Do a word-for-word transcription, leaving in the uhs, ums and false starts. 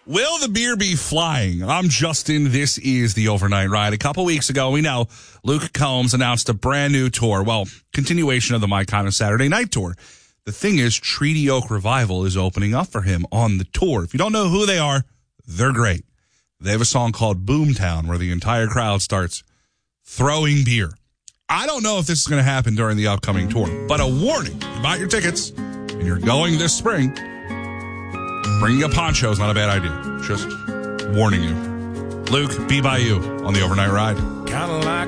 Will the beer be flying? I'm Justin. This is the Overnight Ride. A couple weeks ago, we know Luke Combs announced a brand new tour. Well, continuation of the My Kind of Saturday Night tour. The thing is, Treaty Oak Revival is opening up for him on the tour. If you don't know who they are, they're great. They have a song called Boomtown where the entire crowd starts throwing beer. I don't know if this is going to happen during the upcoming tour, but a warning, you bought your tickets and you're going this spring, bringing a poncho is not a bad idea. Just warning you. Luke, be by you on the Overnight Ride. Kinda like